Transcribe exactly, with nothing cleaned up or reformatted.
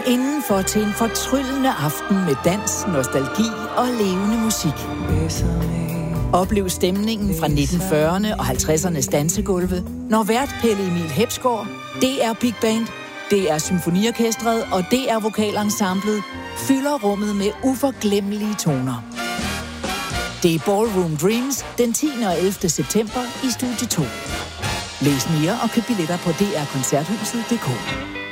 indenfor til en fortryllende aften med dans, nostalgi og levende musik. Oplev stemningen fra nitten fyrrerne og halvtredsernes dansegulve, når vært Pelle Emil Hepsgaard, D R Big Band, D R Symfoniorkestret og D R Vokalensemblet fylder rummet med uforglemmelige toner. Det er Ballroom Dreams den tiende og ellevte september i Studie to. Læs mere og køb billetter på d r koncerthuset punktum d k.